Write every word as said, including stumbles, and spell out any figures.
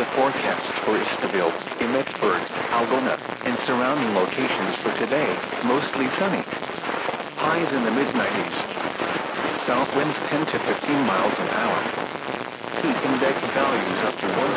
forecast for Istaville, Emmetsburg, Algona, and surrounding locations for today, mostly sunny. Highs in the mid nineties. South winds ten to fifteen miles an hour. Heat index values up to one